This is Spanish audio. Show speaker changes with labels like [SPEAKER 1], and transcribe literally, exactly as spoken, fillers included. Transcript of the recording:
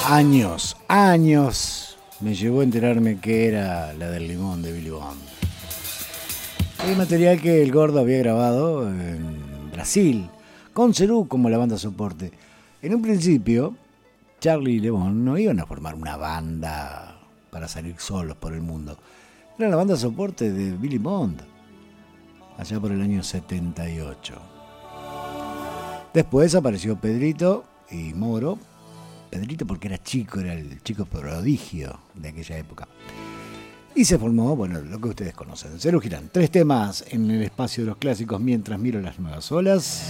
[SPEAKER 1] años, años me llevó a enterarme que era la del limón de Billy Bond. El material que el Gordo había grabado en Brasil, con Cerú como la banda soporte. En un principio, Charlie y Le Bon no iban a formar una banda para salir solos por el mundo. Era la banda soporte de Billy Bond, allá por el año setenta y ocho. Después apareció Pedrito y Moro. Pedrito porque era chico, era el chico prodigio de aquella época. Y se formó, bueno, lo que ustedes conocen. Cerú Girán. Tres temas en el espacio de los clásicos mientras miro las nuevas olas.